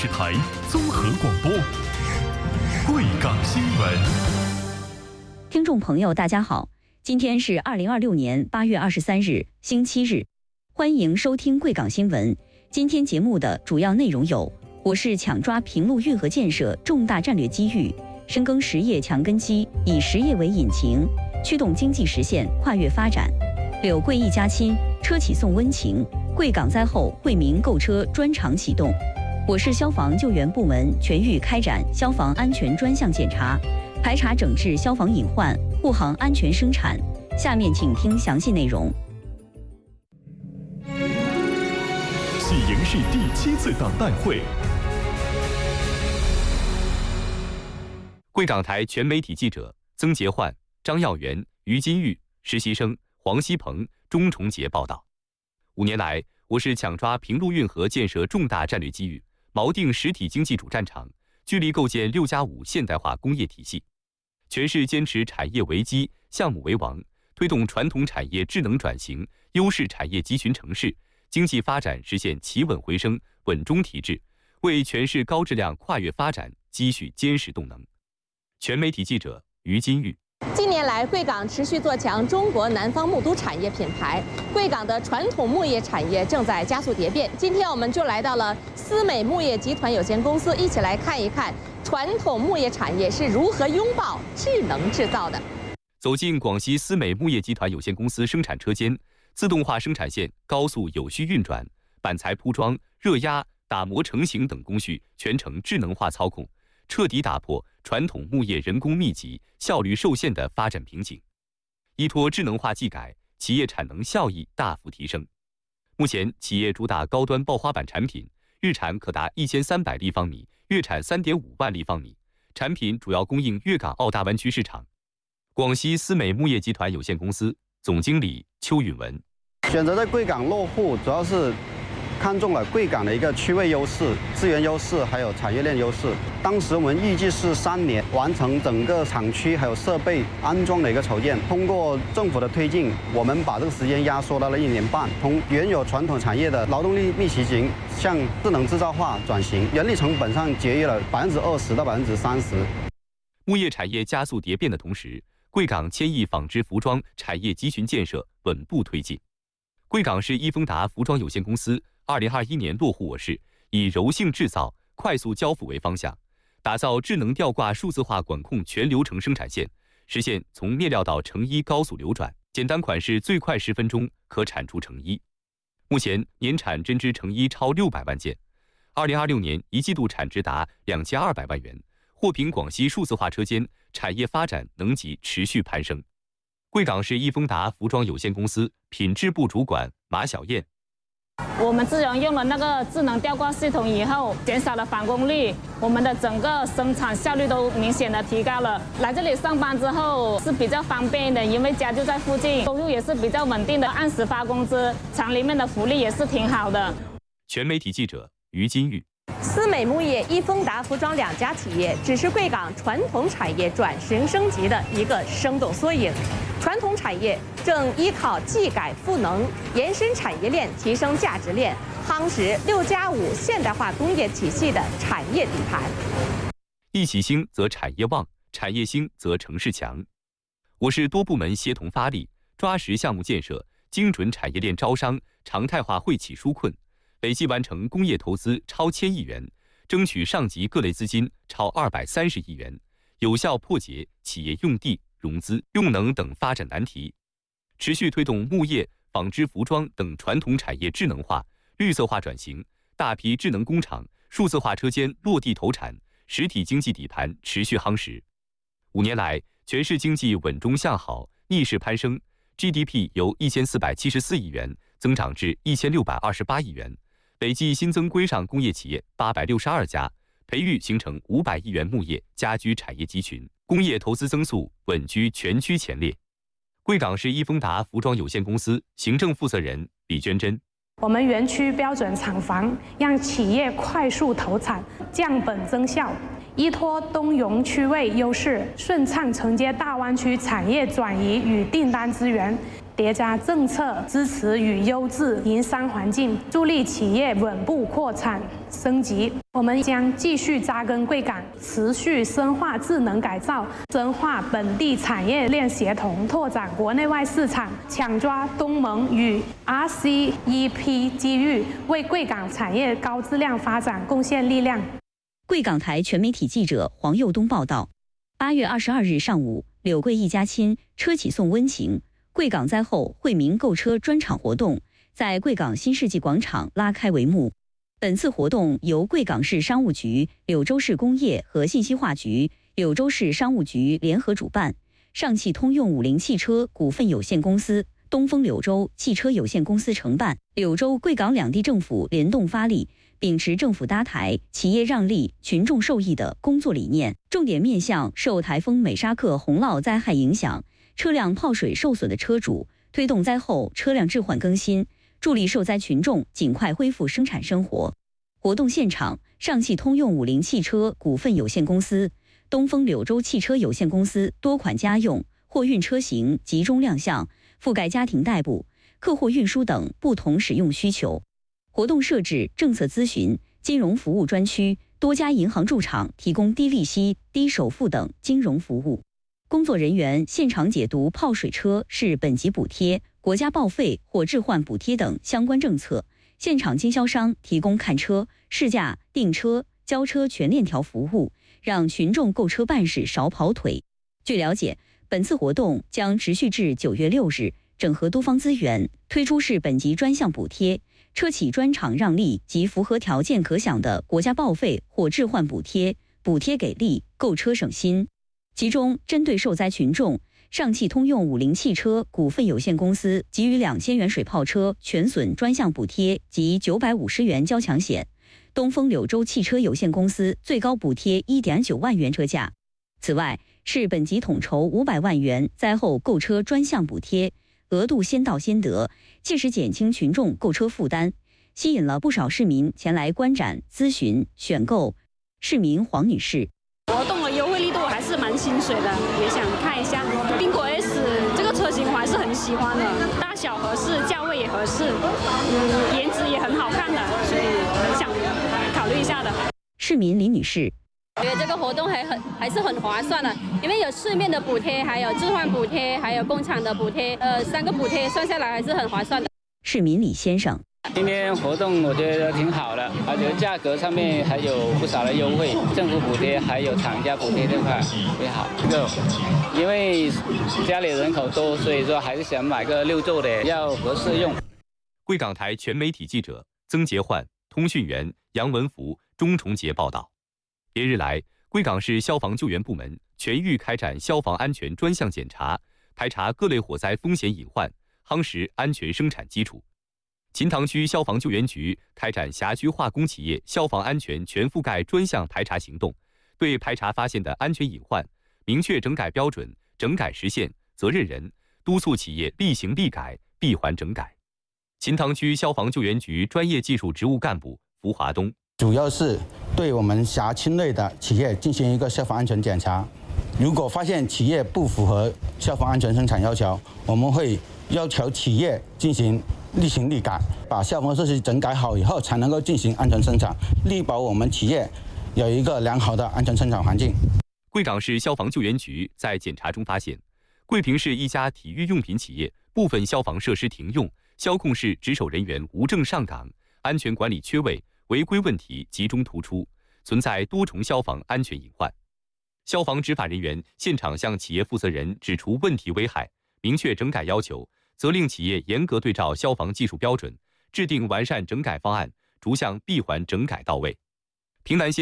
视台综合广播，贵港新闻。 听众朋友，大家好，今天是2026年8月23日，星期日，欢迎收听贵港新闻。今天节目的主要内容有：我市抢抓平陆运河建设重大战略机遇，深耕实业强根基，以实业为引擎，驱动经济实现跨越发展。柳贵一家亲，车企送温情。贵港灾后惠民购车专场启动。我市消防救援部门全域开展消防安全专项检查，排查整治消防隐患，护航安全生产。下面请听详细内容。 喜迎市第7次党代会。 贵港台全媒体记者曾杰焕、张耀元、于金玉、实习生黄希鹏、钟崇杰报道。5年来，我市抢抓平陆运河建设重大战略机遇，锚定实体经济主战场，聚力构建6+5现代化工业体系。全市坚持产业为基、项目为王，推动传统产业智能转型，优势产业集群城市，经济发展实现企稳回升、稳中提质，为全市高质量跨越发展积蓄坚实动能。全媒体记者于金玉。 近年来，贵港持续做强中国南方木都产业品牌，贵港的传统木业产业正在加速蝶变。今天我们就来到了思美木业集团有限公司，一起来看一看传统木业产业是如何拥抱智能制造的。 走进广西思美木业集团有限公司生产车间，自动化生产线高速有序运转，板材铺装、热压、打磨成型等工序全程智能化操控，彻底打破传统木业人工密集、效率受限的发展瓶颈。依托智能化技改，企业产能效益大幅提升。目前，企业主打高端爆花板产品，日产可达1300立方米，月产3.5万立方米，产品主要供应粤港澳大湾区市场。广西思美木业集团有限公司总经理邱允文： 选择在贵港落户，主要是看中了贵港的一个区位优势、资源优势，还有产业链优势。当时我们预计是3年完成整个厂区还有设备安装的一个筹建。通过政府的推进，我们把这个时间压缩到了1年半，从原有传统产业的劳动力密集型向智能制造化转型，人力成本上节约了20%到30%。 木业产业加速蝶变的同时，贵港千亿纺织服装产业集群建设稳步推进。贵港市易丰达服装有限公司2021年落户我市，以柔性制造、快速交付为方向，打造智能吊挂数字化管控全流程生产线，实现从面料到成衣高速流转，简单款式最快10分钟可产出成衣。目前年产针织成衣超600万件，2026年1季度产值达2200万元，获评广西数字化车间产业发展能级持续攀升。贵港市易丰达服装有限公司品质部主管马小燕： 我们自从用了那个智能吊挂系统以后，减少了返工率，我们的整个生产效率都明显的提高了。来这里上班之后是比较方便的，因为家就在附近，收入也是比较稳定的，按时发工资，厂里面的福利也是挺好的。 全媒体记者于金玉。 思美木业、易丰达服装2家企业，只是贵港传统产业转型升级的一个生动缩影。传统产业正依靠技改赋能，延伸产业链，提升价值链，夯实6+5现代化工业体系的产业底盘。 一起兴则产业旺，产业兴则城市强。我市多部门协同发力，抓实项目建设，精准产业链招商，常态化惠企纾困，累计完成工业投资超1000亿元，争取上级各类资金超230亿元，有效破解企业用地、融资、用能等发展难题，持续推动木业、纺织服装等传统产业智能化、绿色化转型，大批智能工厂、数字化车间落地投产，实体经济底盘持续夯实。5年来，全市经济稳中向好，逆势攀升 ，GDP 由1474亿元增长至1628亿元，累计新增规上工业企业862家，培育形成500亿元木业家居产业集群，工业投资增速稳居全区前列。贵港市易丰达服装有限公司行政负责人李娟珍： 我们园区标准厂房，让企业快速投产，降本增效，依托东涌区位优势，顺畅承接大湾区产业转移与订单资源， 叠加政策支持与优质营商环境，助力企业稳步扩产升级。我们将继续扎根贵港，持续深化智能改造，深化本地产业链协同，拓展国内外市场，抢抓东盟与 RCEP 机遇，为贵港产业高质量发展贡献力量。 贵港台全媒体记者黄佑东报道：8月22日上午，柳贵一家亲，车企送温情。贵港灾后惠民购车专场活动在贵港新世纪广场拉开帷幕。本次活动由贵港市商务局、柳州市工业和信息化局、柳州市商务局联合主办，上汽通用50汽车股份有限公司、东风柳州汽车有限公司承办，柳州、贵港两地政府联动发力，秉持政府搭台、企业让利、群众受益的工作理念，重点面向受台风美沙克洪涝灾害影响、车辆泡水受损的车主，推动灾后车辆置换更新，助力受灾群众尽快恢复生产生活。活动现场，上汽通用50汽车股份有限公司、东风柳州汽车有限公司多款家用、货运车型集中亮相，覆盖家庭代步、客货运输等不同使用需求。活动设置政策咨询、金融服务专区，多家银行驻场提供低利息、低首付等金融服务。工作人员现场解读泡水车是本级补贴、国家报废或置换补贴等相关政策，现场经销商提供看车、试驾、订车、交车全链条服务，让群众购车办事少跑腿。据了解，本次活动将持续至9月6日，整合多方资源，推出市本级专项补贴、车企专场让利及符合条件可享的国家报废或置换补贴，补贴给力，购车省心。其中，针对受灾群众，上汽通用50汽车股份有限公司给予2000元水泡车全损专项补贴及950元交强险；东风柳州汽车有限公司最高补贴1.9万元车价。此外，市本级统筹500万元灾后购车专项补贴，额度先到先得，切实减轻群众购车负担，吸引了不少市民前来观展、咨询、选购。市民黄女士。 活动的优惠力度还是蛮心水的，也想看一下。宾果 S 这个车型我还是很喜欢的，大小合适，价位也合适，颜值也很好看的，所以很想考虑一下的。 市民李女士。 觉得这个活动还是很划算的，因为有市面的补贴，还有置换补贴，还有工厂的补贴，3个补贴算下来还是很划算的。 市民李先生。 今天活动我觉得挺好的，而且价格上面还有不少的优惠，政府补贴还有厂家补贴这块也好。因为家里人口多，所以说还是想买个6座的，要合适用。 贵港台全媒体记者曾杰焕、通讯员杨文福、钟崇杰报道。连日来，贵港市消防救援部门全域开展消防安全专项检查，排查各类火灾风险隐患，夯实安全生产基础。秦塘区消防救援局开展辖区化工企业消防安全全覆盖专项排查行动，对排查发现的安全隐患，明确整改标准、整改时限、责任人，督促企业立行立改，闭环整改。秦塘区消防救援局专业技术职务干部符华东。 主要是对我们辖区内的企业进行一个消防安全检查，如果发现企业不符合消防安全生产要求，我们会要求企业进行立行立改，把消防设施整改好以后，才能够进行安全生产，力保我们企业有一个良好的安全生产环境。 贵港市消防救援局在检查中发现，贵平市一家体育用品企业部分消防设施停用，消控室值守人员无证上岗，安全管理缺位，违规问题集中突出，存在多重消防安全隐患。消防执法人员现场向企业负责人指出问题危害，明确整改要求，责令企业严格对照消防技术标准，制定完善整改方案，逐项闭环整改到位。平南县